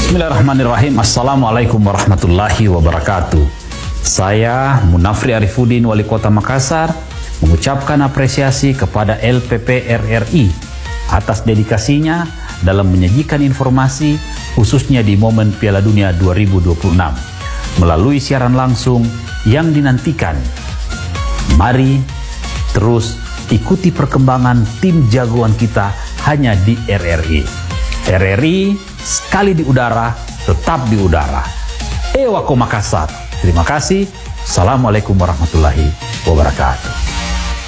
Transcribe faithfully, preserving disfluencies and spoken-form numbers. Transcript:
Bismillahirrahmanirrahim. Assalamualaikum warahmatullahi wabarakatuh. Saya Munafri Arifudin, Wali Kota Makassar, mengucapkan apresiasi kepada L P P R R I atas dedikasinya dalam menyajikan informasi khususnya di momen Piala Dunia dua ribu dua puluh enam melalui siaran langsung yang dinantikan. Mari terus ikuti perkembangan tim jagoan kita hanya di R R I. R R I sekali di udara, tetap di udara. Ewako Makassar. Terima kasih. Assalamualaikum warahmatullahi wabarakatuh.